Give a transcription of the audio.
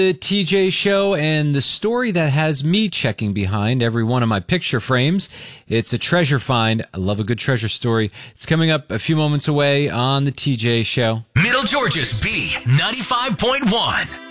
The TJ Show, and the story that has me checking behind every one of my picture frames. It's a treasure find. I love a good treasure story. It's coming up a few moments away on the TJ Show. Middle Georgia's B95.1.